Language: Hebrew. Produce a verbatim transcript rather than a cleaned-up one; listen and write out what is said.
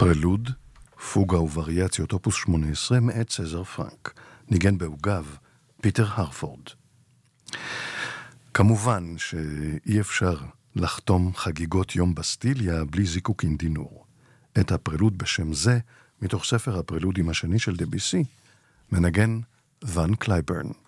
פרלוד, פוגה ווריאציות אופוס שמונה עשרה מאת סזר פרנק, ניגן בעוגב פיטר הרפורד. כמובן שאי אפשר לחתום חגיגות יום בסטיליה בלי זיקוק אינדינור. את הפרלוד בשם זה, מתוך ספר הפרלודים השני של דביסי, מנגן ון קלייברן.